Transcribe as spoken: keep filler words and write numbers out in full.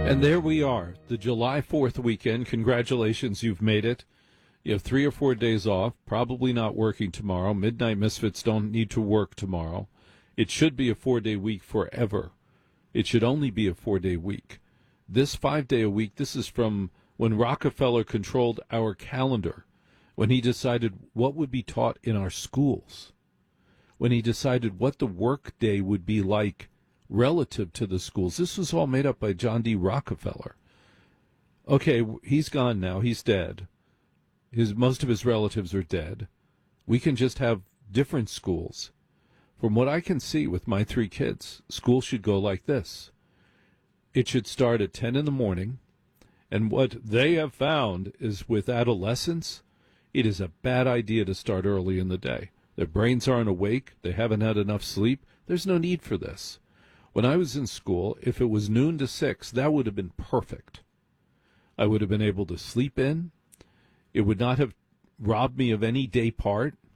And there we are, the July fourth weekend. Congratulations, you've made it. You have three or four days off, probably not working tomorrow. Midnight Misfits don't need to work tomorrow. It should be a four-day week forever. It should only be a four-day week. This five-day-a-week, this is from when Rockefeller controlled our calendar, when he decided what would be taught in our schools, when he decided what the work day would be like relative to the schools. This was all made up by John D. Rockefeller. Okay, he's gone now. He's dead. His most of his relatives are dead. We can just have different schools. From what I can see with my three kids, school should go like this. It should start at ten in the morning, and what they have found is with adolescents, it is a bad idea to start early in the day. Their brains aren't awake. They haven't had enough sleep. There's no need for this. When I was in school, if it was noon to six, that would have been perfect. I would have been able to sleep in. It would not have robbed me of any day part.